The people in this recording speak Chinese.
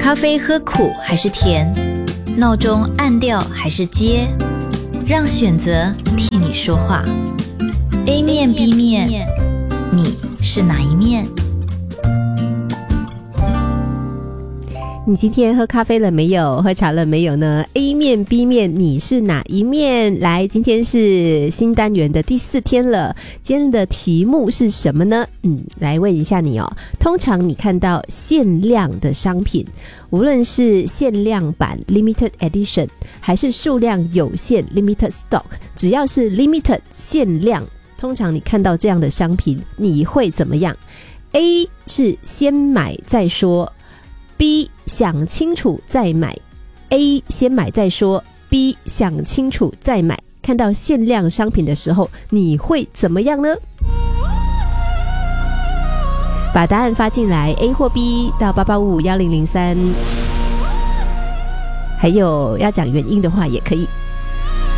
咖啡喝苦还是甜？闹钟按掉还是接？让选择替你说话。A 面 B 面，你是哪一面？ 你今天喝咖啡了没有？喝茶了没有呢？ A 面 B 面，你是哪一面？来，今天是新单元的第4天了。今天的题目是什么呢？来问一下你哦。通常你看到限量的商品，无论是限量版 Limited Edition 还是数量有限 Limited Stock， 只要是 Limited 限量，通常你看到这样的商品，你会怎么样？ A 是先买再说， B 想清楚再买。 A 先买再说， B 想清楚再买。看到限量商品的时候，你会怎么样呢？把答案发进来， A 或 B 到88551003，还有要讲原因的话也可以。